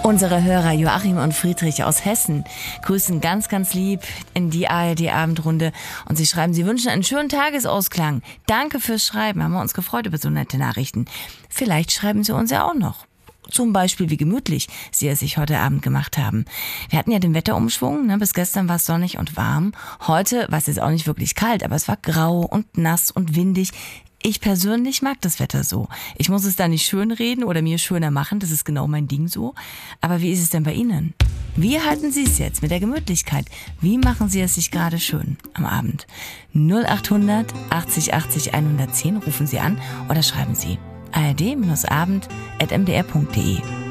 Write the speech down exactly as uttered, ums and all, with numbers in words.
Unsere Hörer Joachim und Friedrich aus Hessen grüßen ganz, ganz lieb in die A R D-Abendrunde und sie schreiben, sie wünschen einen schönen Tagesausklang. Danke fürs Schreiben, haben wir uns gefreut über so nette Nachrichten. Vielleicht schreiben sie uns ja auch noch. Zum Beispiel, wie gemütlich sie es sich heute Abend gemacht haben. Wir hatten ja den Wetterumschwung, ne? Bis gestern war es sonnig und warm. Heute war es jetzt auch nicht wirklich kalt, aber es war grau und nass und windig. Ich persönlich mag das Wetter so. Ich muss es da nicht schönreden oder mir schöner machen, das ist genau mein Ding so. Aber wie ist es denn bei Ihnen? Wie halten Sie es jetzt mit der Gemütlichkeit? Wie machen Sie es sich gerade schön am Abend? null acht hundert achtzig achtzig hundertzehn rufen Sie an oder schreiben Sie a r d abend at m d r punkt d e.